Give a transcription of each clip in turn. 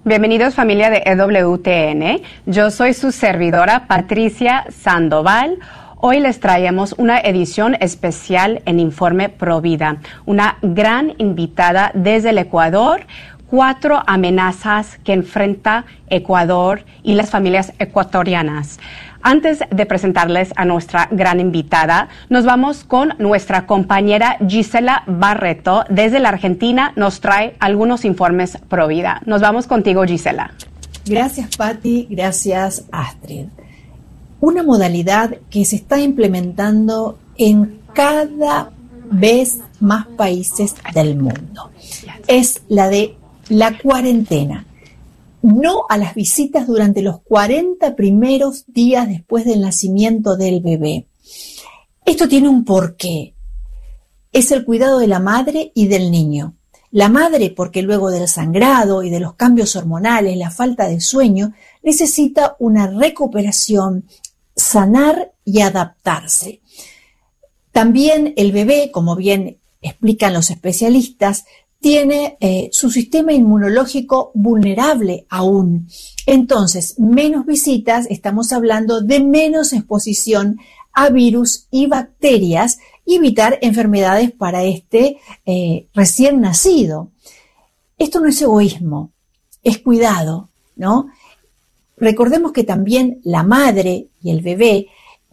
Bienvenidos familia de EWTN. Yo soy su servidora Patricia Sandoval. Hoy les traemos una edición especial en Informe Provida. Una gran invitada desde el Ecuador. 4 amenazas que enfrenta Ecuador y las familias ecuatorianas. Antes de presentarles a nuestra gran invitada, nos vamos con nuestra compañera Gisela Barreto. Desde la Argentina nos trae algunos informes Provida. Nos vamos contigo, Gisela. Gracias, Patti. Gracias, Astrid. Una modalidad que se está implementando en cada vez más países del mundo es la de la cuarentena. No a las visitas durante los 40 primeros días después del nacimiento del bebé. Esto tiene un porqué. Es el cuidado de la madre y del niño. La madre, porque luego del sangrado y de los cambios hormonales, la falta de sueño, necesita una recuperación, sanar y adaptarse. También el bebé, como bien explican los especialistas, tiene su sistema inmunológico vulnerable aún. Entonces, menos visitas, estamos hablando de menos exposición a virus y bacterias y evitar enfermedades para este recién nacido. Esto no es egoísmo, es cuidado, ¿no? Recordemos que también la madre y el bebé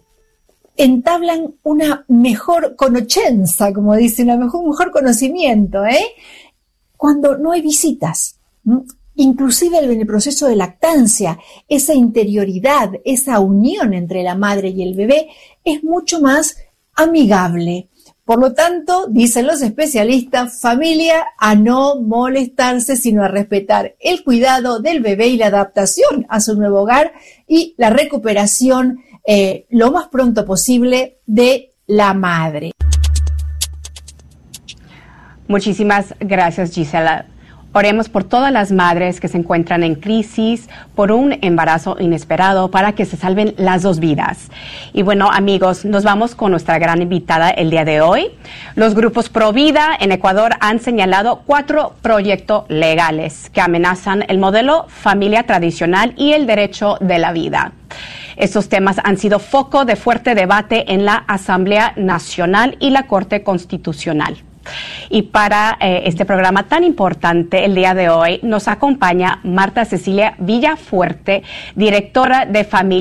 entablan una mejor conoscenza, como dice, un mejor conocimiento, cuando no hay visitas. Inclusive en el proceso de lactancia, esa interioridad, esa unión entre la madre y el bebé es mucho más amigable. Por lo tanto, dicen los especialistas, familia a no molestarse, sino a respetar el cuidado del bebé y la adaptación a su nuevo hogar y la recuperación lo más pronto posible de la madre. Muchísimas gracias, Gisela. Oremos por todas las madres que se encuentran en crisis por un embarazo inesperado para que se salven las 2 vidas. Y bueno, amigos, nos vamos con nuestra gran invitada el día de hoy. Los grupos Provida en Ecuador han señalado 4 proyectos legales que amenazan el modelo familia tradicional y el derecho de la vida. Estos temas han sido foco de fuerte debate en la Asamblea Nacional y la Corte Constitucional. Y para este programa tan importante el día de hoy nos acompaña Marta Cecilia Villafuerte, directora de Familia